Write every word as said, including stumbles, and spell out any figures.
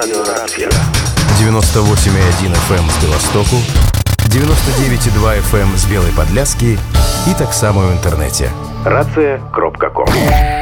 радиорация. девяносто восемь и один эф эм з Белостоку, девяносто девять и два эф эм з Белой Подляски и так само в интернете. рация крапка ком.